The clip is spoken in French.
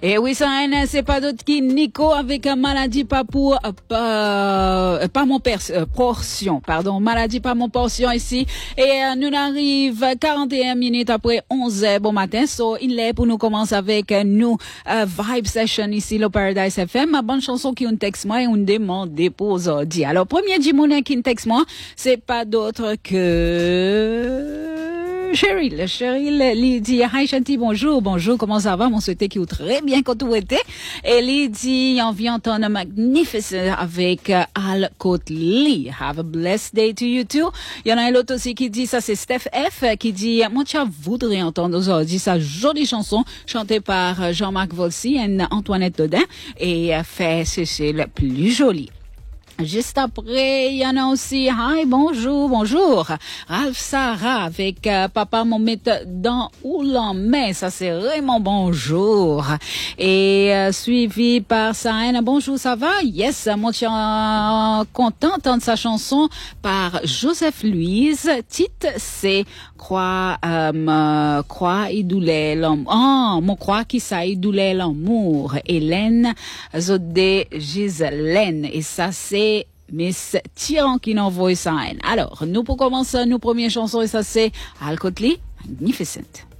Et oui, ça, c'est pas d'autre qui Nico avec maladie pas pour, pas mon portion, pardon, maladie pas mon portion ici. Et nous arrive 41 minutes après 11h, bon matin. So, il est pour nous commencer avec nous, Vibe Session ici, le Paradise FM. Ma bonne chanson qui un texte moi et on demande pour aujourd'hui. Alors, premier Jimounet qui un texte moi, c'est pas d'autre que Cheryl, il dit, hi Chanty, bonjour, comment ça va? Mon souhaité qui est très bien quand vous êtes. Et il dit, on vient entendre Magnificent avec Al Kotli. Have a blessed day to you too. Il y en a un autre aussi qui dit, ça c'est Steph F, qui dit, moi tu voudrais entendre aujourd'hui sa jolie chanson chantée par Jean-Marc Volsi et Antoinette Dodin et fait c'est le plus joli. Juste après, il y en a aussi, hi, bonjour, Ralph Sarah avec Papa m'en met dans où l'en met, ça c'est vraiment bonjour. Et suivi par Saïna, bonjour, ça va? Yes, moi je suis contente d'entendre sa chanson par Joseph Louise, titre c'est Croix idouler l'homme. Mon croix qui ça idouler l'amour. Hélène Zodé Giselaine. Et ça c'est Miss Tyran qui n'envoie ça. Alors, nous pour commencer, nos premières chansons, et ça c'est Al Kotli, Magnificent.